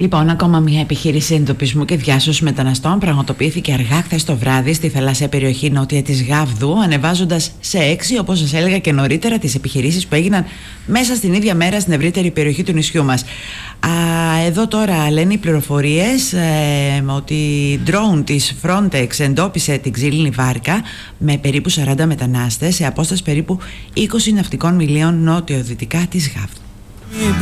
Λοιπόν, ακόμα μια επιχείρηση εντοπισμού και διάσωσης μεταναστών πραγματοποιήθηκε αργά χθες το βράδυ στη θαλάσσια περιοχή νότια της Γάβδου, ανεβάζοντας σε 6, όπως σας έλεγα και νωρίτερα, τις επιχειρήσεις που έγιναν μέσα στην ίδια μέρα στην ευρύτερη περιοχή του νησιού μας. Εδώ τώρα λένε οι πληροφορίες ότι drone της Frontex εντόπισε την ξύλινη βάρκα με περίπου 40 μετανάστες σε απόσταση περίπου 20 ναυτικών μιλίων νότιο-δυτικά της Γάβδου.